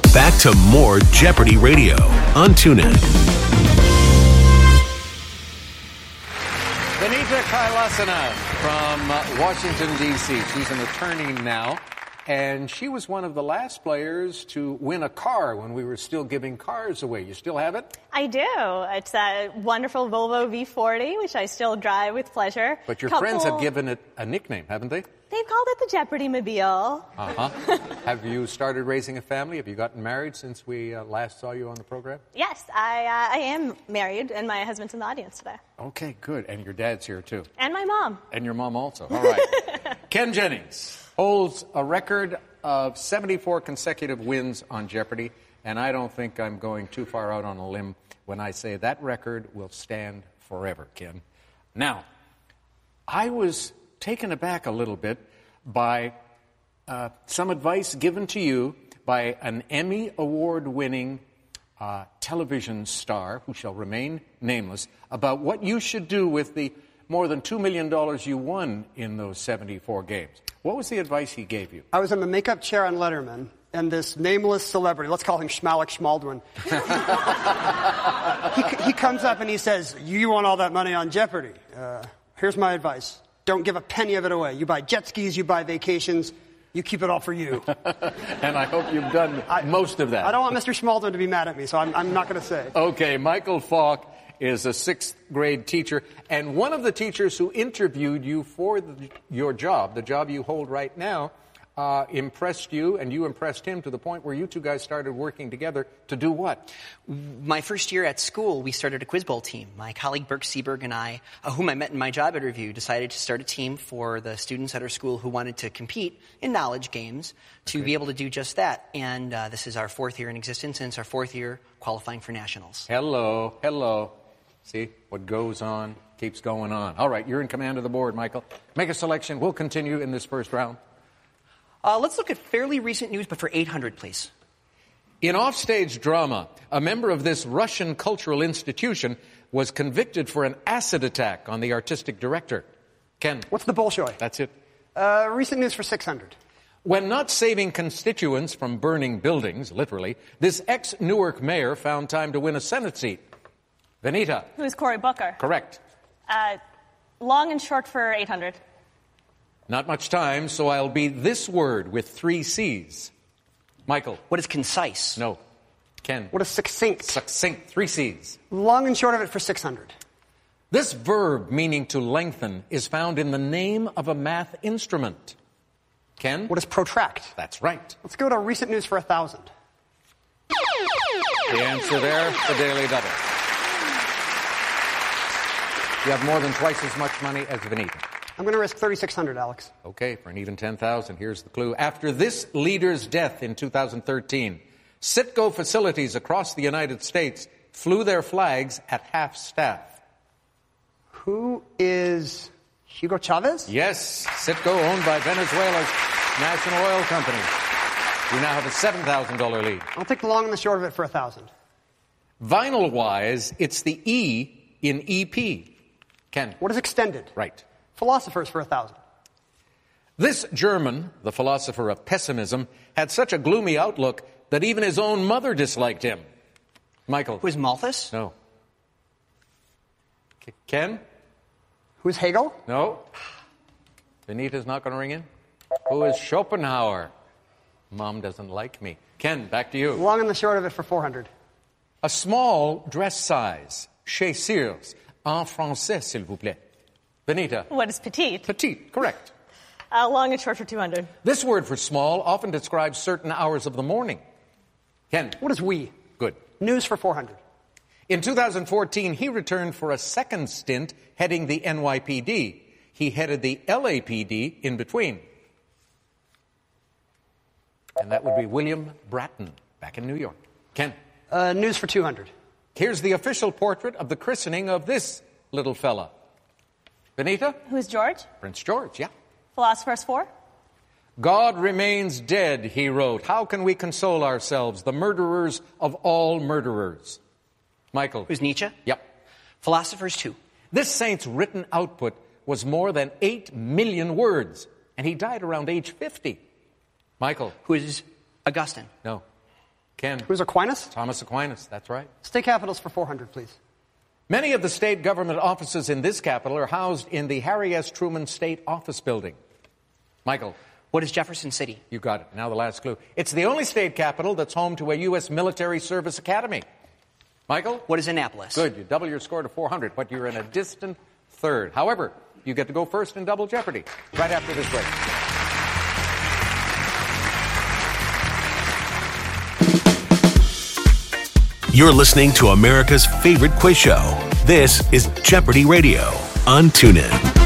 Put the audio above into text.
Back to more Jeopardy Radio on TuneIn. Venita Kailasana from Washington, D.C. She's an attorney now, and she was one of the last players to win a car when we were still giving cars away. You still have it? I do. It's a wonderful Volvo V40, which I still drive with pleasure. But your friends have given it a nickname, haven't they? They've called it the Jeopardy Mobile. Uh-huh. Have you started raising a family? Have you gotten married since we last saw you on the program? Yes, I am married, and my husband's in the audience today. Okay, good. And your dad's here, too. And my mom. And your mom also. All right. Ken Jennings holds a record of 74 consecutive wins on Jeopardy, and I don't think I'm going too far out on a limb when I say that record will stand forever, Ken. Now, I was taken aback a little bit by some advice given to you by an Emmy Award-winning television star, who shall remain nameless, about what you should do with the more than $2 million you won in those 74 games. What was the advice he gave you? I was in the makeup chair on Letterman, and this nameless celebrity, let's call him Schmalik Schmaldwin, he comes up and he says, you won all that money on Jeopardy. Here's my advice. Don't give a penny of it away. You buy jet skis, you buy vacations, you keep it all for you. And I hope you've done most of that. I don't want Mr. Schmaldwin to be mad at me, so I'm not going to say. Okay, Michael Falk is a sixth grade teacher, and one of the teachers who interviewed you for your job, the job you hold right now, impressed you, and you impressed him to the point where you two guys started working together to do what? My first year at school, we started a Quiz Bowl team. My colleague Burke Seberg and I, whom I met in my job interview, decided to start a team for the students at our school who wanted to compete in knowledge games to be able to do just that. And this is our fourth year in existence, and it's our fourth year qualifying for nationals. Hello, hello. See, what goes on keeps going on. All right, you're in command of the board, Michael. Make a selection. We'll continue in this first round. Let's look at fairly recent news, but for 800, please. In offstage drama, a member of this Russian cultural institution was convicted for an acid attack on the artistic director. Ken. What's the Bolshoi? That's it. Recent news for 600. When not saving constituents from burning buildings, literally, this ex-Newark mayor found time to win a Senate seat. Venita. Who's Cory Booker? Correct. Long and short for 800. Not much time, so I'll be this word with 3 C's. Michael. What is concise? No. Ken. What is succinct? Succinct. 3 C's. Long and short of it for 600. This verb, meaning to lengthen, is found in the name of a math instrument. Ken. What is protract? That's right. Let's go to recent news for 1,000. The answer there, the Daily Double. You have more than twice as much money as Venita. I'm going to risk 3,600, Alex. Okay, for an even 10,000, here's the clue. After this leader's death in 2013, Citgo facilities across the United States flew their flags at half staff. Who is Hugo Chavez? Yes, Citgo, owned by Venezuela's National Oil Company. You now have a $7,000 lead. I'll take the long and the short of it for 1,000. Vinyl-wise, it's the E in EP. Ken. What is extended? Right. Philosophers for 1,000. This German, the philosopher of pessimism, had such a gloomy outlook that even his own mother disliked him. Michael. Who is Malthus? No. Ken? Who's Hegel? No. Benita's not going to ring in. Who is Schopenhauer? Mom doesn't like me. Ken, back to you. Long and the short of it for 400. A small dress size. Chaussures. En français, s'il vous plaît. Benita. What is petite? Petite, correct. Long and short for 200. This word for small often describes certain hours of the morning. Ken. What is we? Good. News for 400. In 2014, he returned for a second stint heading the NYPD. He headed the LAPD in between. And that would be William Bratton, back in New York. Ken. News for 200. Here's the official portrait of the christening of this little fella. Benita? Who's George? Prince George, yeah. Philosophers 4. God remains dead, he wrote. How can we console ourselves, the murderers of all murderers? Michael. Who's Nietzsche? Yep. Philosophers 2. This saint's written output was more than 8 million words, and he died around age 50. Michael. Who is Augustine? No. Ken. Who's Aquinas? Thomas Aquinas, that's right. State capitals for 400, please. Many of the state government offices in this capital are housed in the Harry S. Truman State Office Building. Michael. What is Jefferson City? You got it. Now the last clue. It's the only state capital that's home to a U.S. military service academy. Michael? What is Annapolis? Good. You double your score to 400, but you're in a distant third. However, you get to go first in Double Jeopardy right after this break. You're listening to America's favorite quiz show. This is Jeopardy Radio on TuneIn.